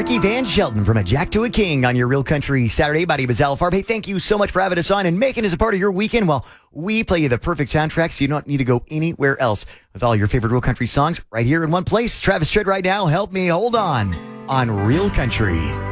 Ricky Van Shelton from A Jack to a King on your Real Country Saturday. My name is Al Farb. Hey, thank you so much for having us on and making us a part of your weekend while we play you the perfect soundtrack so you don't need to go anywhere else with all your favorite Real Country songs right here in one place. Travis Tritt right now. Help me hold on Real Country.